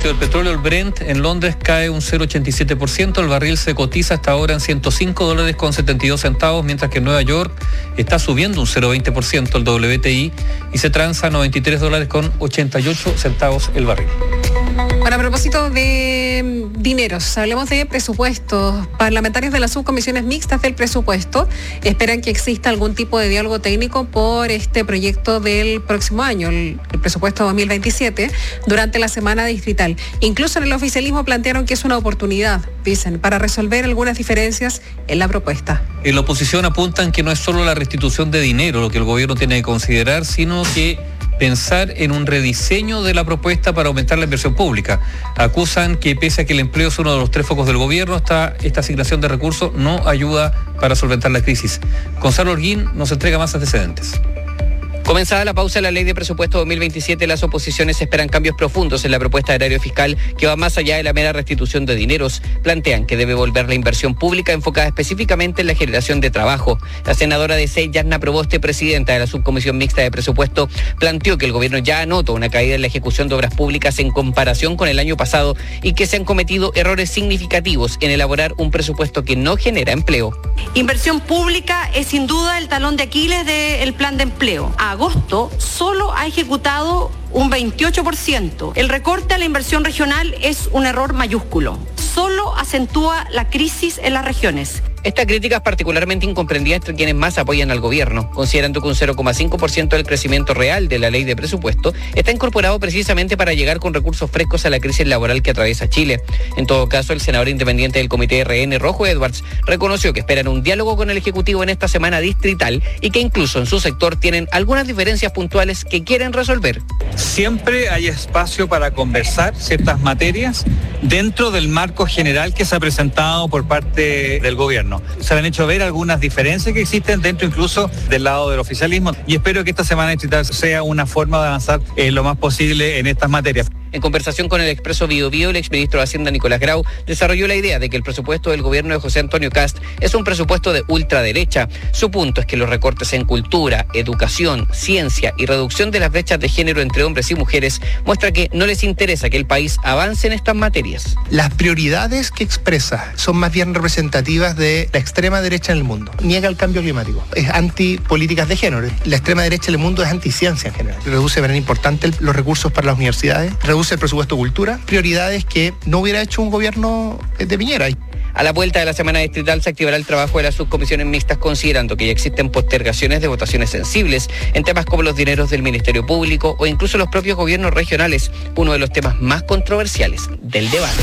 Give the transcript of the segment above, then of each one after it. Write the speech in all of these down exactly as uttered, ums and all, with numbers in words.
precio del petróleo, el Brent, en Londres cae un cero coma ochenta y siete por ciento. El barril se cotiza hasta ahora en ciento cinco dólares con setenta y dos centavos, mientras que en Nueva York está subiendo un cero coma veinte por ciento el W T I y se transa a noventa y tres dólares con ochenta y ocho centavos el barril. Bueno, a propósito de dineros, hablemos de presupuestos. Parlamentarios de las subcomisiones mixtas del presupuesto esperan que exista algún tipo de diálogo técnico por este proyecto del próximo año, el, el presupuesto dos mil veintisiete, durante la semana distrital. Incluso en el oficialismo plantearon que es una oportunidad, dicen, para resolver algunas diferencias en la propuesta. En la oposición apuntan que no es solo la restitución de dinero lo que el gobierno tiene que considerar, sino que pensar en un rediseño de la propuesta para aumentar la inversión pública. Acusan que pese a que el empleo es uno de los tres focos del gobierno, esta, esta asignación de recursos no ayuda para solventar la crisis. Gonzalo Holguín nos entrega más antecedentes. Comenzada la pausa de la ley de presupuesto dos mil veintisiete, las oposiciones esperan cambios profundos en la propuesta de horario fiscal que va más allá de la mera restitución de dineros. Plantean que debe volver la inversión pública enfocada específicamente en la generación de trabajo. La senadora de C E I, Yarna Proboste, presidenta de la subcomisión mixta de presupuesto, planteó que el gobierno ya anotó una caída en la ejecución de obras públicas en comparación con el año pasado y que se han cometido errores significativos en elaborar un presupuesto que no genera empleo. Inversión pública es sin duda el talón de Aquiles del plan de empleo. A agosto solo ha ejecutado un veintiocho por ciento. El recorte a la inversión regional es un error mayúsculo. Solo acentúa la crisis en las regiones. Esta crítica es particularmente incomprendida entre quienes más apoyan al gobierno, considerando que un cero coma cinco por ciento del crecimiento real de la ley de presupuesto está incorporado precisamente para llegar con recursos frescos a la crisis laboral que atraviesa Chile. En todo caso, el senador independiente del Comité R N, Rojo Edwards, reconoció que esperan un diálogo con el Ejecutivo en esta semana distrital y que incluso en su sector tienen algunas diferencias puntuales que quieren resolver. Siempre hay espacio para conversar ciertas materias dentro del marco general que se ha presentado por parte del gobierno. Se han hecho ver algunas diferencias que existen dentro incluso del lado del oficialismo y espero que esta semana distrital sea una forma de avanzar eh, lo más posible en estas materias. En conversación con el Expreso Bío Bío, el exministro de Hacienda Nicolás Grau desarrolló la idea de que el presupuesto del gobierno de José Antonio Kast es un presupuesto de ultraderecha. Su punto es que los recortes en cultura, educación, ciencia y reducción de las brechas de género entre hombres y mujeres muestra que no les interesa que el país avance en estas materias. Las prioridades que expresa son más bien representativas de la extrema derecha en el mundo. Niega el cambio climático, es anti políticas de género. La extrema derecha en el mundo es anti ciencia en general. Reduce de manera importante los recursos para las universidades, reduce el presupuesto de cultura, prioridades que no hubiera hecho un gobierno de Piñera. A la vuelta de la semana distrital se activará el trabajo de las subcomisiones mixtas, considerando que ya existen postergaciones de votaciones sensibles en temas como los dineros del Ministerio Público o incluso los propios gobiernos regionales, uno de los temas más controversiales del debate.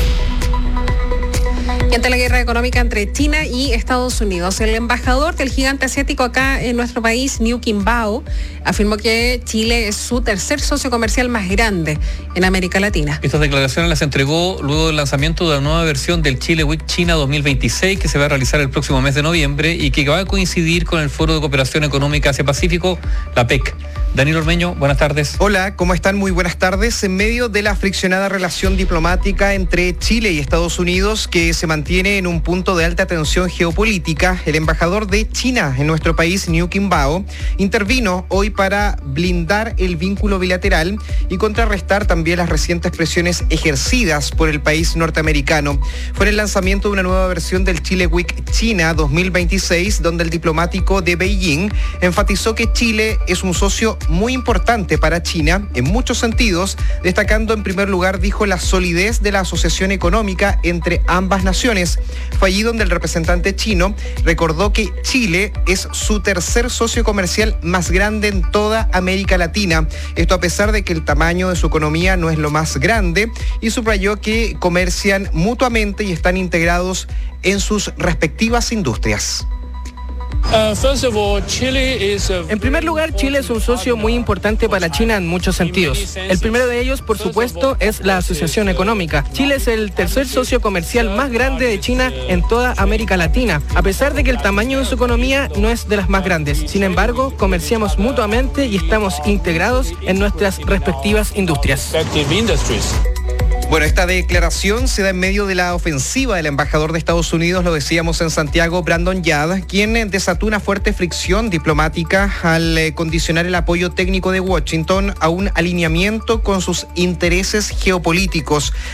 Y ante la guerra económica entre China y Estados Unidos, el embajador del gigante asiático acá en nuestro país, Niu Qimbao, afirmó que Chile es su tercer socio comercial más grande en América Latina. Estas declaraciones las entregó luego del lanzamiento de la nueva versión del Chile Week China dos mil veintiséis, que se va a realizar el próximo mes de noviembre y que va a coincidir con el Foro de Cooperación Económica Asia-Pacífico, la P E C. Daniel Ormeño, buenas tardes. Hola, ¿cómo están? Muy buenas tardes. En medio de la friccionada relación diplomática entre Chile y Estados Unidos, que se mantiene en un punto de alta tensión geopolítica, el embajador de China en nuestro país, Niu Qimbao, intervino hoy para blindar el vínculo bilateral y contrarrestar también las recientes presiones ejercidas por el país norteamericano. Fue el lanzamiento de una nueva versión del Chile Week China dos mil veintiséis, donde el diplomático de Beijing enfatizó que Chile es un socio muy importante para China en muchos sentidos, destacando en primer lugar, dijo, la solidez de la asociación económica entre ambas naciones. Fue allí donde el representante chino recordó que Chile es su tercer socio comercial más grande en toda América Latina. Esto a pesar de que el tamaño de su economía no es lo más grande, y subrayó que comercian mutuamente y están integrados en sus respectivas industrias. En primer lugar, Chile es un socio muy importante para China en muchos sentidos. El primero de ellos, por supuesto, es la asociación económica. Chile es el tercer socio comercial más grande de China en toda América Latina, a pesar de que el tamaño de su economía no es de las más grandes. Sin embargo, comerciamos mutuamente y estamos integrados en nuestras respectivas industrias. Bueno, esta declaración se da en medio de la ofensiva del embajador de Estados Unidos, lo decíamos en Santiago, Brandon Yad, quien desató una fuerte fricción diplomática al condicionar el apoyo técnico de Washington a un alineamiento con sus intereses geopolíticos.